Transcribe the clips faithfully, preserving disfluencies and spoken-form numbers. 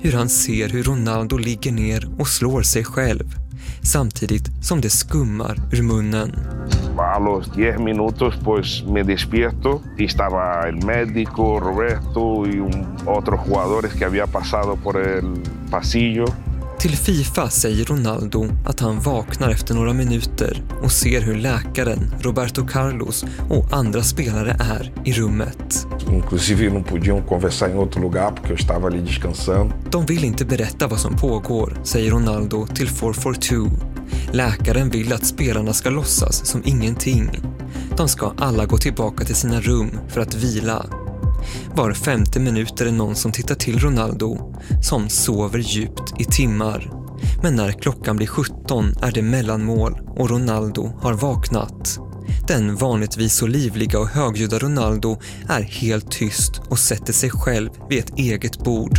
hur han ser hur Ronaldo ligger ner och slår sig själv, samtidigt som det skummar ur munnen. A los diez minutos pues me despierto y estaba el médico, Roberto y un, otros jugadores que había pasado por el pasillo. Till FIFA säger Ronaldo att han vaknar efter några minuter och ser hur läkaren, Roberto Carlos och andra spelare är i rummet. Inclusive não podiam conversar em outro lugar porque eu estava ali descansando. De vill inte berätta vad som pågår, säger Ronaldo till four four two. Läkaren vill att spelarna ska låtsas som ingenting. De ska alla gå tillbaka till sina rum för att vila. Var femte minut är det någon som tittar till Ronaldo, som sover djupt i timmar. Men när klockan blir sjutton är det mellanmål och Ronaldo har vaknat. Den vanligtvis så livliga och högljudda Ronaldo är helt tyst och sätter sig själv vid ett eget bord.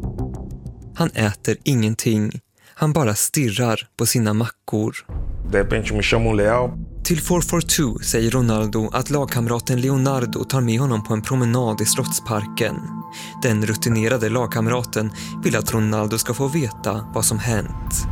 Han äter ingenting. Han bara stirrar på sina mackor. De repente me chamam Leal. Till four four two säger Ronaldo att lagkamraten Leonardo tar med honom på en promenad i Slottsparken. Den rutinerade lagkamraten vill att Ronaldo ska få veta vad som hänt.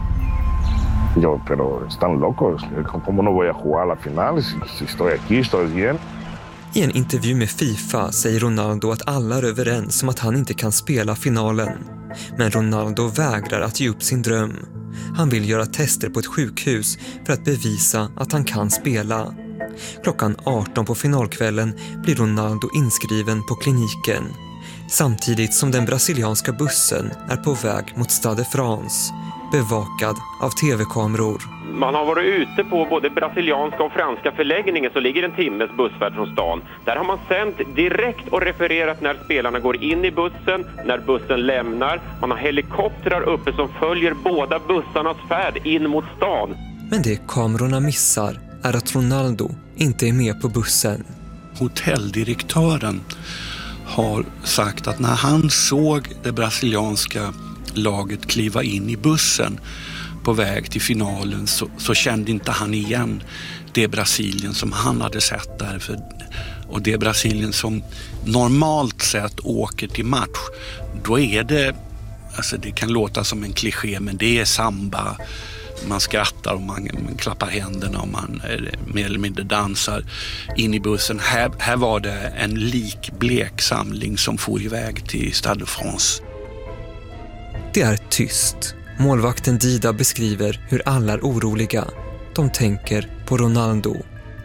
Yo, pero están locos. ¿Cómo no voy a jugar la final? Si, si estoy aquí, estoy bien. I en intervju med FIFA säger Ronaldo att alla är överens om att han inte kan spela finalen. Men Ronaldo vägrar att ge upp sin dröm. Han vill göra tester på ett sjukhus för att bevisa att han kan spela. Klockan arton på finalkvällen blir Ronaldo inskriven på kliniken. Samtidigt som den brasilianska bussen är på väg mot Stade de France, bevakad av tv-kameror. Man har varit ute på både brasilianska och franska förläggningen, så ligger en timmes bussfärd från stan. Där har man sänt direkt och refererat när spelarna går in i bussen, när bussen lämnar. Man har helikoptrar uppe som följer båda bussarnas färd in mot stan. Men det kamerorna missar är att Ronaldo inte är med på bussen. Hotelldirektören har sagt att när han såg det brasilianska laget kliva in i bussen på väg till finalen så, så kände inte han igen det Brasilien som han hade sett där. För, och det Brasilien som normalt sett åker till match, då är det, alltså det kan låta som en kliché, men det är samba. Man skrattar och man, man klappar händerna och man mer eller mindre dansar in i bussen. Här, här var det en likblek samling som for iväg till Stade de France. Det är tyst. Målvakten Dida beskriver hur alla är oroliga. De tänker på Ronaldo.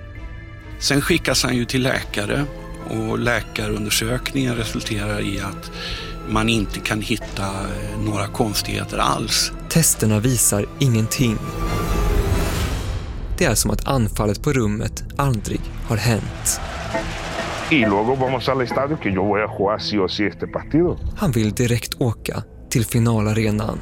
Sen skickas han ju till läkare och läkarundersökningen resulterar i att man inte kan hitta några konstigheter alls. Testerna visar ingenting. Det är som att anfallet på rummet aldrig har hänt. Y luego vamos al estadio que yo voy a jugar sí o sí este partido. Han vill direkt åka till finalarenan.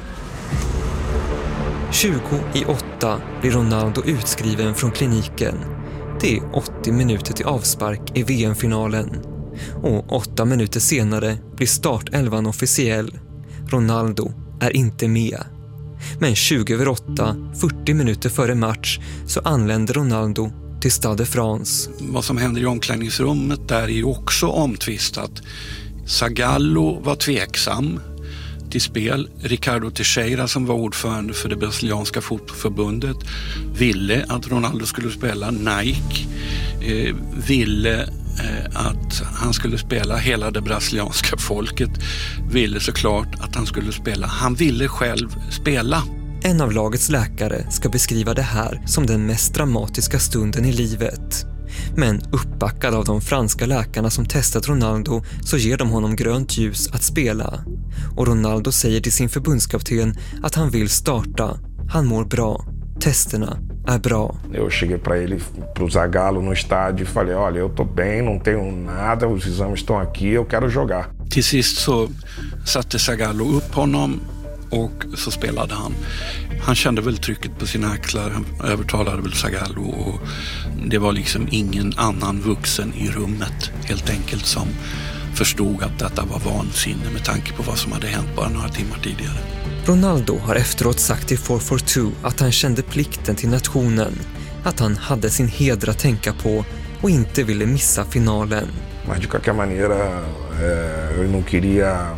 tjugo i åtta blir Ronaldo utskriven från kliniken. Det är åttio minuter till avspark i V M-finalen. Och åtta minuter senare blir startelvan officiell. Ronaldo är inte med. Men tjugo över åtta, fyrtio minuter före match, så anländer Ronaldo till Stade de France. Vad som händer i omklädningsrummet där är ju också omtvistat. Zagallo var tveksam till spel. Ricardo Teixeira, som var ordförande för det brasilianska fotbollsförbundet, ville att Ronaldo skulle spela. Nike eh, ville eh, att han skulle spela. Hela det brasilianska folket ville såklart att han skulle spela. Han ville själv spela. En av lagets läkare ska beskriva det här som den mest dramatiska stunden i livet. Men uppbackad av de franska läkarna som testat Ronaldo så ger de honom grönt ljus att spela. Och Ronaldo säger till sin förbundskapten att han vill starta. Han mår bra. Testerna är bra. Eu cheguei para ele, pro Zagallo no estádio e falei, olha, eu tô bem, não tenho nada, os exames estão aqui, eu quero jogar. Till sist så satte Zagallo upp honom och så spelade han. Han kände väl trycket på sina axlar, han övertalade väl Zagallo och det var liksom ingen annan vuxen i rummet helt enkelt som förstod att detta var vansinne med tanke på vad som hade hänt bara några timmar tidigare. Ronaldo har efteråt sagt till four four two att han kände plikten till nationen, att han hade sin heder att tänka på och inte ville missa finalen. Mas de qualquer maneira, eu não queria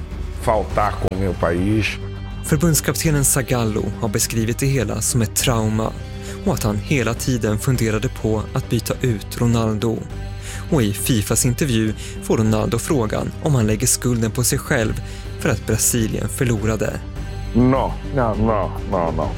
faltar com o meu país. Förbundskaptenen Zagallo har beskrivit det hela som ett trauma och att han hela tiden funderade på att byta ut Ronaldo. Och i Fifas intervju får Ronaldo frågan om han lägger skulden på sig själv för att Brasilien förlorade. No, no, no, no, no.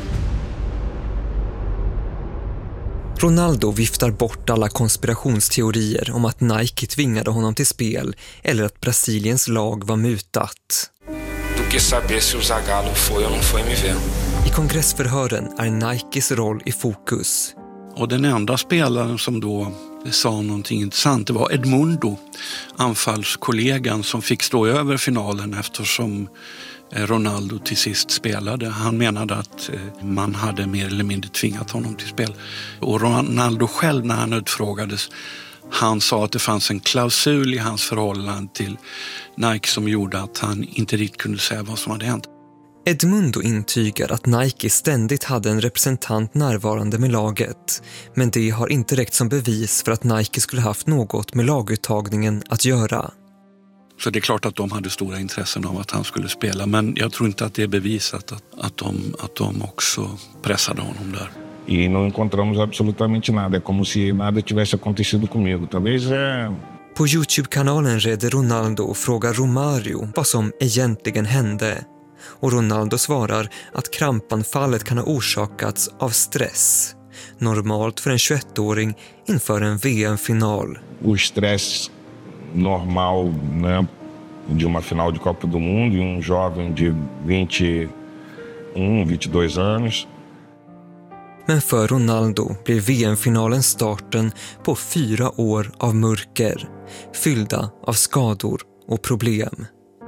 Ronaldo viftar bort alla konspirationsteorier om att Nike tvingade honom till spel eller att Brasiliens lag var mutat. Do que saber se o Zagallo foi ou não foi me ver. I kongressförhören är Nikes roll i fokus. Och den enda spelaren som då sa någonting intressant, det var Edmundo, anfallskollegan som fick stå över finalen eftersom Ronaldo till sist spelade. Han menade att man hade mer eller mindre tvingat honom till spel. Och Ronaldo själv, när han utfrågades, han sa att det fanns en klausul i hans förhållande till Nike som gjorde att han inte riktigt kunde säga vad som hade hänt. Edmundo intygar att Nike ständigt hade en representant närvarande med laget, men det har inte räckt som bevis för att Nike skulle haft något med laguttagningen att göra. Så det är klart att de hade stora intressen av att han skulle spela, men jag tror inte att det är bevisat att, att, de, att de också pressade honom där. E não encontramos absolutamente nada. É como se nada tivesse acontecido comigo. Talvez é... På YouTube-kanalen Rede Ronaldo frågar Romario vad som egentligen hände. Och Ronaldo svarar att krampanfallet kan ha orsakats av stress. Normalt för en tjugoettåring inför en V M-final. O stress normal, né, de uma final de Copa do Mundo e um jovem de vinte-um, vinte-dois anos. Men för Ronaldo blir V M-finalen starten på fyra år av mörker, fyllda av skador och problem.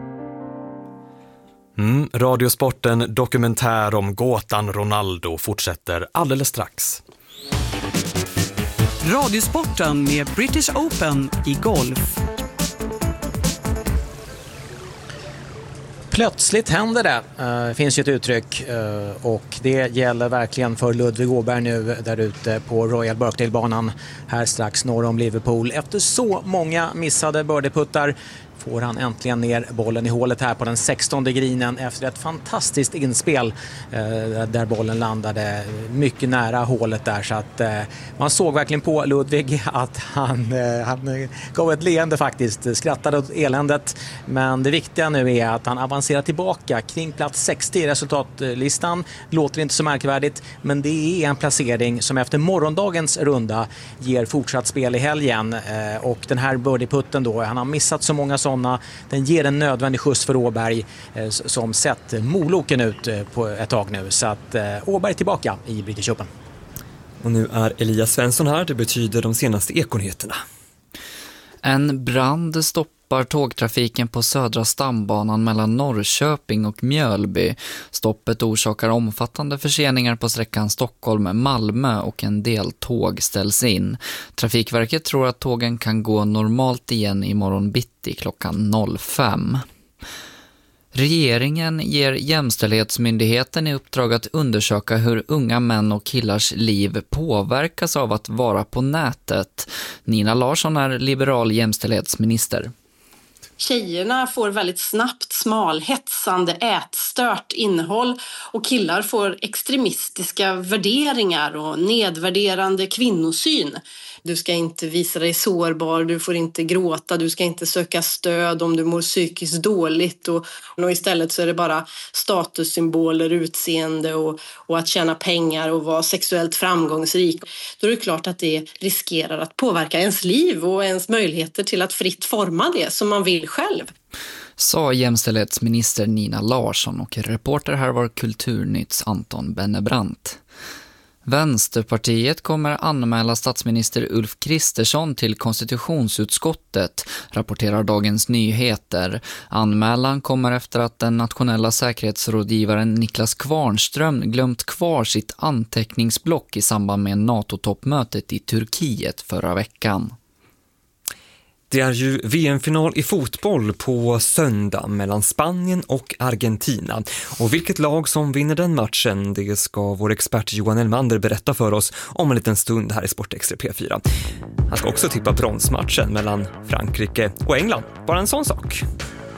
Mm, Radiosporten dokumentär om gåtan Ronaldo fortsätter alldeles strax. Radiosporten med British Open i golf. Plötsligt händer det, uh, finns ju ett uttryck uh, och det gäller verkligen för Ludvig Åberg nu där ute på Royal Birkdale-banan här strax norr om Liverpool. Efter så många missade birdieputtar får han äntligen ner bollen i hålet här på den sextonde greenen efter ett fantastiskt inspel eh, där bollen landade mycket nära hålet där, så att eh, man såg verkligen på Ludvig att han, eh, han gav ett leende faktiskt, skrattade åt eländet, men det viktiga nu är att han avancerar tillbaka kring plats sextio i resultatlistan. Låter inte så märkvärdigt, men det är en placering som efter morgondagens runda ger fortsatt spel i helgen eh, och den här birdieputten då, han har missat så många sådana. Den ger en nödvändig skjuts för Åberg eh, som sett moloken ut eh, på ett tag nu. Så att eh, Åberg tillbaka i British Open. Och nu är Elias Svensson här, det betyder de senaste ekonyheterna. En brand stoppar tågtrafiken på södra stambanan mellan Norrköping och Mjölby. Stoppet orsakar omfattande förseningar på sträckan Stockholm-Malmö och en del tåg ställs in. Trafikverket tror att tågen kan gå normalt igen imorgon bitti klockan noll fem. Regeringen ger Jämställdhetsmyndigheten i uppdrag att undersöka hur unga män och killars liv påverkas av att vara på nätet. Nina Larsson är liberal jämställdhetsminister. Tjejerna får väldigt snabbt smalhetsande, ätstört innehåll och killar får extremistiska värderingar och nedvärderande kvinnosyn. Du ska inte visa dig sårbar, du får inte gråta, du ska inte söka stöd om du mår psykiskt dåligt. Och, och istället så är det bara statussymboler, utseende och, och att tjäna pengar och vara sexuellt framgångsrik. Då är det klart att det riskerar att påverka ens liv och ens möjligheter till att fritt forma det som man vill själv. Sa jämställdhetsminister Nina Larsson, och reporter här var Kulturnytts Anton Bennebrant. Vänsterpartiet kommer anmäla statsminister Ulf Kristersson till konstitutionsutskottet, rapporterar Dagens Nyheter. Anmälan kommer efter att den nationella säkerhetsrådgivaren Niklas Kvarnström glömt kvar sitt anteckningsblock i samband med NATO-toppmötet i Turkiet förra veckan. Det är ju V M-final i fotboll på söndag mellan Spanien och Argentina. Och vilket lag som vinner den matchen, det ska vår expert Johan Elmander berätta för oss om en liten stund här i Sportextra P fyra. Han ska också tippa bronsmatchen mellan Frankrike och England. Bara en sån sak.